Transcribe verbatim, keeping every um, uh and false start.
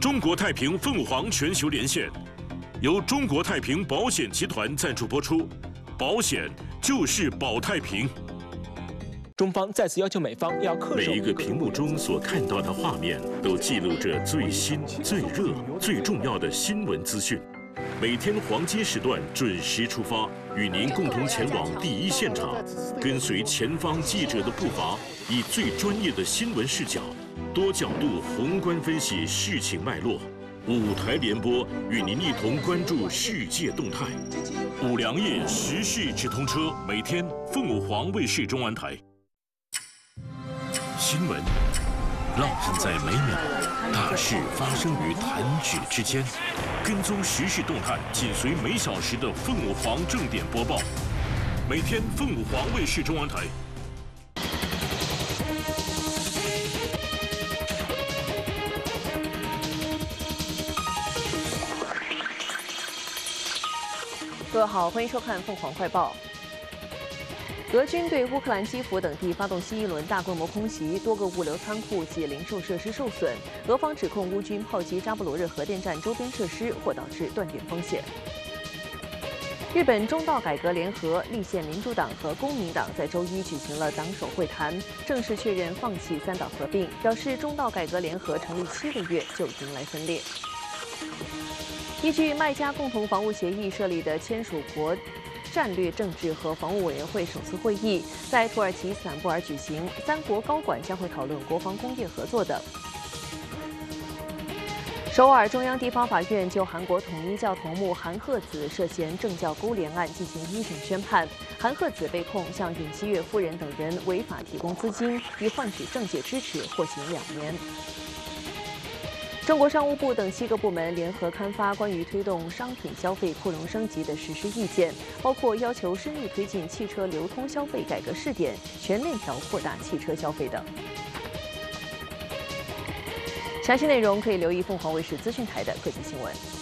中国太平凤凰全球连线，由中国太平保险集团赞助播出。保险就是保太平。 中方再次要求美方要恪守。 每一个屏幕中所看到的画面，都记录着最新、最热、最重要的新闻资讯。每天黄金时段准时出发，与您共同前往第一现场，跟随前方记者的步伐，以最专业的新闻视角，多角度宏观分析事情脉络。五台联播与您一同关注世界动态。五粮液时事直通车，每天凤凰卫视中文台。新闻烙印在每秒，大事发生于弹指之间。跟踪时事动态，紧随每小时的凤凰正点播报。每天凤凰卫视中文台。 各位好，欢迎收看凤凰快报。俄军对乌克兰基辅等地发动新一轮大规模空袭，多个物流仓库及零售设施受损。俄方指控乌军炮击扎波罗热核电站周边设施，或导致断电风险。日本中道改革联合、立宪民主党和公民党在周一举行了党首会谈，正式确认放弃三党合并，表示中道改革联合成立七个月就迎来分裂。依据麦加共同防务协议设立的签署国战略政治和防务委员会首次会议在土耳其斯坦布尔举行，三国高管将会讨论国防工业合作等。首尔中央地方法院就韩国统一教头目韩鹤子涉嫌政教勾连案进行一审宣判，韩鹤子被控向尹锡悦夫人等人违法提供资金，以换取政界支持，获刑两年。中国商务部等七个部门联合刊发关于推动商品消费扩容升级的实施意见，包括要求深入推进汽车流通消费改革试点、全链条扩大汽车消费等。详细内容可以留意凤凰卫视资讯台的科技新闻。